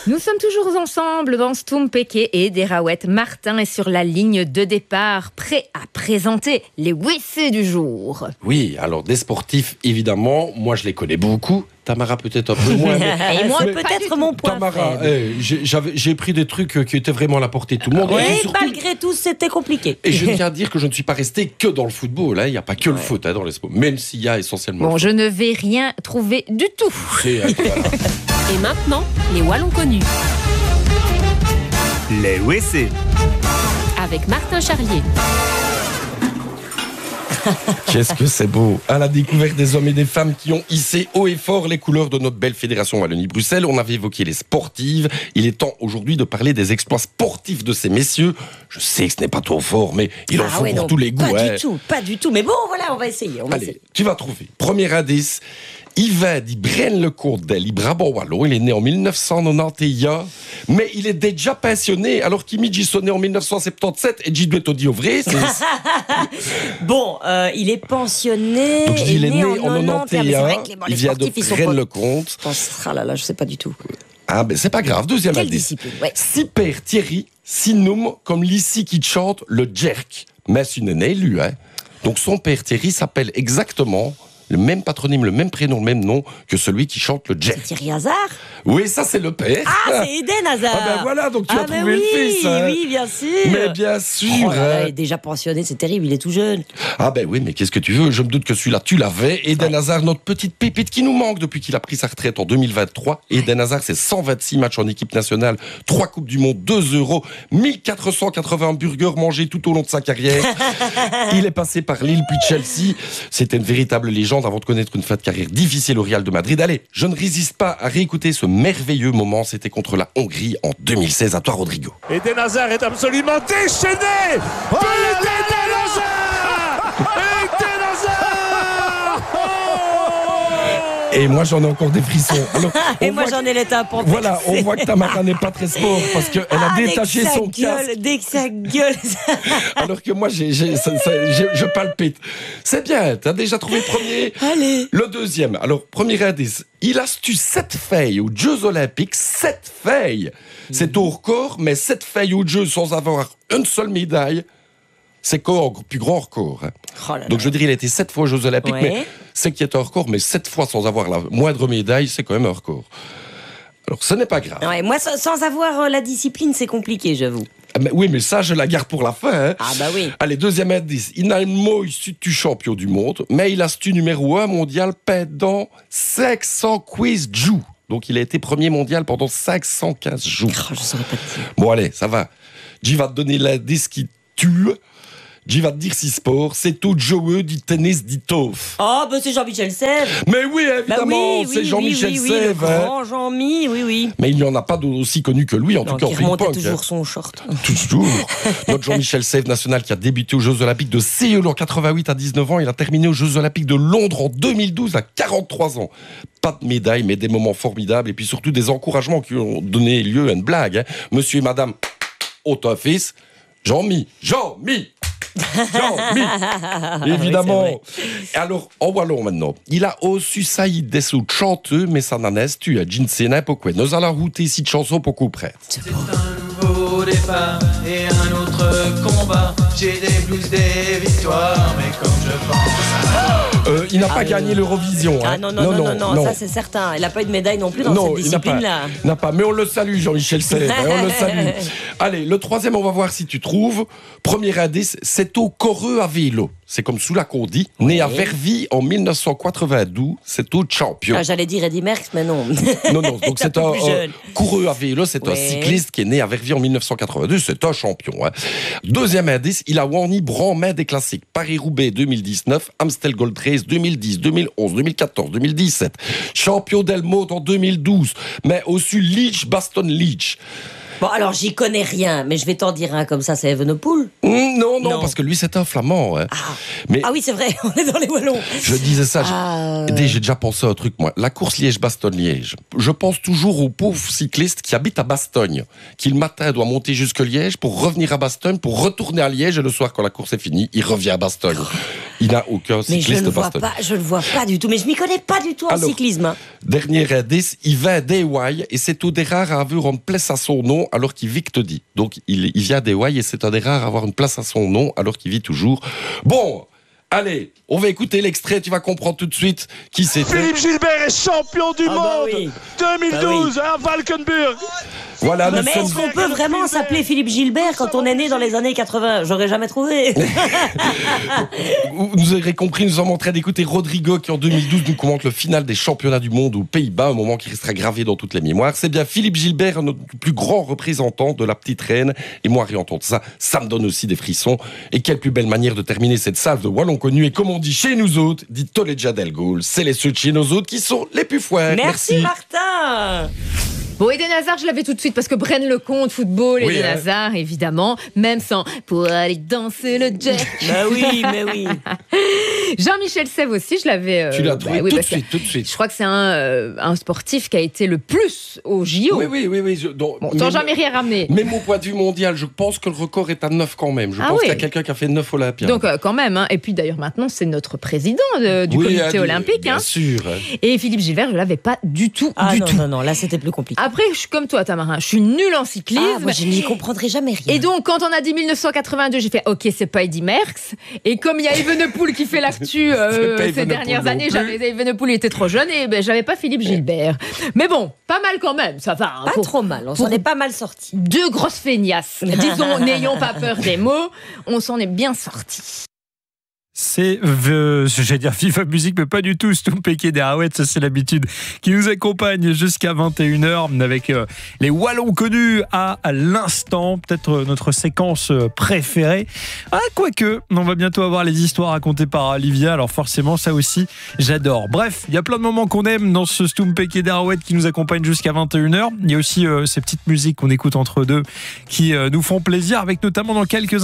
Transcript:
Nous sommes toujours ensemble dans Stoum Péké et des Raouettes. Martin est sur la ligne de départ, prêt à présenter les WC du jour. Oui, alors des sportifs, évidemment, moi je les connais beaucoup. Tamara peut-être un peu moins. Et moi peut-être mon point Tamara, faible. j'ai pris des trucs qui étaient vraiment à la portée de tout le monde. Et surtout, malgré tout, c'était compliqué. et je tiens à dire que je ne suis pas resté que dans le football. Il n'y a pas que le foot dans les sports, même s'il y a essentiellement Bon, je ne vais rien trouver du tout. voilà. Et maintenant, les Wallons connus. Les WC. Avec Martin Charlier. Qu'est-ce que c'est beau. À la découverte des hommes et des femmes qui ont hissé haut et fort les couleurs de notre belle fédération Wallonie-Bruxelles. On avait évoqué les sportives. Il est temps aujourd'hui de parler des exploits sportifs de ces messieurs. Je sais que ce n'est pas trop fort, mais il en faut pour tous les goûts. Pas du tout. Mais bon, voilà, on va essayer. Allez, tu vas trouver. Premier indice. Yvan dit Braine-le-Comte d'El, Brabant Wallon. Il est né en 1991, mais il est déjà pensionné, alors qu'Imidji est né en 1977 et Jidouet au vrai. Bon, il est pensionné. Donc je dis, il est né en 91. 91. Il vient de Braine-le-Comte. Ah là là, je sais pas du tout. Ah ben c'est pas grave. Deuxième Quelle indice. discipline, ouais. Si père Thierry, si nomme comme l'ici qui chante le jerk. Mais c'est une élu, hein. Donc son père Thierry s'appelle exactement le même patronyme, le même prénom, le même nom que celui qui chante le jerk. Thierry Hazard. Oui, ça c'est le père. Ah, c'est Eden Hazard. Ah ben voilà, donc tu as trouvé oui, le fils. Hein. Oui, bien sûr. Mais bien sûr. Oh là là, hein. il est déjà pensionné, c'est terrible, il est tout jeune. Ah ben oui, mais qu'est-ce que tu veux? Je me doute que celui-là, tu l'avais. Eden Hazard, notre petite pépite qui nous manque depuis qu'il a pris sa retraite en 2023. Eden Hazard, c'est 126 matchs en équipe nationale, 3 Coupes du Monde, 2 euros, 1480 burgers mangés tout au long de sa carrière. Il est passé par Lille puis Chelsea. C'était une véritable légende avant de connaître une fin de carrière difficile au Real de Madrid. Allez, je ne résiste pas à réécouter ce merveilleux moment. C'était contre la Hongrie en 2016. À toi, Rodrigo. Eden Hazard est absolument déchaîné. Oh, Eden Hazard. Eden Hazard. Et moi, j'en ai encore des frissons. Alors, Et moi, j'en ai les tympans. Voilà, on voit que Tamara n'est pas très sport parce qu'elle a détaché son casque. Dès que ça gueule. Alors que moi, je palpite. C'est bien, t'as déjà trouvé le premier. Allez. Le deuxième. Alors, premier indice. Il a su 7 feuilles aux Jeux Olympiques. 7 feuilles. C'est au record, mais 7 feuilles aux Jeux sans avoir une seule médaille. C'est le plus grand record. Hein. Oh là là. Donc je dirais il a été 7 fois aux Jeux Olympiques, Ouais. mais c'est qu'il est un record, mais 7 fois sans avoir la moindre médaille, c'est quand même un record. Alors ce n'est pas grave. Ouais, moi, sans avoir la discipline, c'est compliqué, j'avoue. Ah, mais oui, mais ça, je la garde pour la fin. Hein. Ah bah oui. Allez, deuxième indice. Il n'a mot issu du champion du monde, mais il a stu numéro 1 mondial pendant 500 quiz jours. Donc il a été premier mondial pendant 515 jours. Oh, je saurais pas te dire. Bon allez, ça va. J'y va te donner l'indice qui tue. J'y va te dire si sport. C'est tout joueur du tennis d'Itof. Oh, bah c'est Jean-Michel Sèvres. Mais oui, évidemment, c'est Jean-Michel Sèvres. Le hein. grand Jean-Mi, oui. Mais il n'y en a pas aussi connu que lui, en tout cas en Qui remontait ping-pong. toujours son short. Toujours. Notre Jean-Michel Sèvres national qui a débuté aux Jeux Olympiques de Séoul en 88 à 19 ans. Il a terminé aux Jeux Olympiques de Londres en 2012 à 43 ans. Pas de médaille, mais des moments formidables et puis surtout des encouragements qui ont donné lieu à une blague. Hein. Monsieur et madame, autant fils, Jean-Mi. Évidemment. Ouais, Alors, en wallon maintenant, il a aussi sailli des sous chanteux, mais ça n'en est tu as Jinsena pourquoi. Nous allons router cette chanson pour qu'on prête. C'est un nouveau départ et un autre combat. J'ai des blues, des victoires, mais comme je pense. Il n'a pas gagné l'Eurovision. Ah hein. non, ça c'est certain. Il n'a pas eu de médaille non plus dans cette discipline-là. Il n'a pas. Mais on le salue, Jean-Michel Sèvres. On le salue. Allez, le troisième, on va voir si tu trouves. Premier indice, c'est au Coreux à vélo. C'est comme sous la qu'on dit. Né à Verviers en 1992, c'est au champion. Ah, j'allais dire Eddy Merckx, mais non. Non, donc c'est un coureux à vélo, c'est un Ouais. cycliste qui est né à Verviers en 1982, c'est un champion. Hein. Deuxième indice, il a wani Brand-Main des classiques. Paris-Roubaix 2019, Amstel Gold Race 2010, 2011, 2014, 2017. Champion d'Helmut en 2012, mais aussi Liège-Bastogne-Liège. Bon, alors j'y connais rien, mais je vais t'en dire un comme ça, c'est Evenepoel. Non, parce que lui c'est un flamand. Hein. Mais Ah oui, c'est vrai, on est dans les Wallons. je disais ça, j'ai déjà pensé à un truc, moi. La course Liège-Bastogne-Liège. Je pense toujours aux pauvres cyclistes qui habitent à Bastogne, qui le matin doit monter jusque Liège pour revenir à Bastogne, pour retourner à Liège, et le soir, quand la course est finie, il revient à Bastogne. Il n'a aucun cycliste de Bastogne. Je ne le vois pas du tout, mais je m'y connais pas du tout en cyclisme. Hein. Dernier indice, il va d'Hawaï et c'est un des rares à avoir une place à son nom alors qu'il vit que te dit. Donc il vient d'Hawaï et c'est un des rares à avoir une place à son nom alors qu'il vit toujours. Bon, allez, on va écouter l'extrait, tu vas comprendre tout de suite qui c'était. Philippe Gilbert est champion du monde oui. 2012 à Valkenburg. Voilà, mais est-ce qu'on peut vraiment s'appeler Philippe Gilbert quand on est né dans les années 80 ? J'aurais jamais trouvé. Vous aurez compris, nous sommes en train d'écouter Rodrigo qui en 2012 nous commente le final des championnats du monde aux Pays-Bas, un moment qui restera gravé dans toutes les mémoires. C'est bien Philippe Gilbert, notre plus grand représentant de la petite reine. Et moi, rien entendre ça me donne aussi des frissons. Et quelle plus belle manière de terminer cette salve de Wallon connu. Et comme on dit chez nous autres, dit Toledja Del Gaulle, c'est les ceux de chez nous autres qui sont les plus foires. Merci Martin. Bon, Eden Hazard, je l'avais tout de suite parce que Braine Lecomte, football, Eden Hazard, évidemment, même sans pour aller danser le jet. Mais oui. Jean-Michel Sèvres aussi, je l'avais. Tu l'as trouvé tout de suite. Je crois que c'est un sportif qui a été le plus au JO. Oui. Sans jamais rien ramener. Même au point de vue mondial, je pense que le record est à 9 quand même. Je pense qu'il y a quelqu'un qui a fait 9 Olympiades. Donc quand même. Hein. Et puis d'ailleurs maintenant, c'est notre président du comité olympique. Bien sûr. Et Philippe Gilbert, je ne l'avais pas du tout. Non, là c'était plus compliqué. Après, je suis comme toi, Tamarin. Je suis nulle en cyclisme. Moi, je n'y comprendrai jamais rien. Et donc, quand on a dit 1982, j'ai fait OK, c'est pas Eddy Merckx. Et comme il y a Evenepoel qui fait l'actu ces dernières années, Evenepoel était trop jeune et j'avais pas Philippe Gilbert. Mais bon, pas mal quand même, ça va. Pas trop mal, on s'en est pas mal sortis. 2 grosses feignasses. Disons, n'ayons pas peur des mots, on s'en est bien sortis. C'est, j'allais dire FIFA Musique, mais pas du tout. Stoum Péké des Arouettes, ça c'est l'habitude, qui nous accompagne jusqu'à 21h avec les Wallons connus à l'instant. Peut-être notre séquence préférée. Quoique, on va bientôt avoir les histoires racontées par Olivia. Alors forcément, ça aussi, j'adore. Bref, il y a plein de moments qu'on aime dans ce Stoum Péké des Arouettes qui nous accompagne jusqu'à 21h. Il y a aussi ces petites musiques qu'on écoute entre deux qui nous font plaisir, avec notamment dans quelques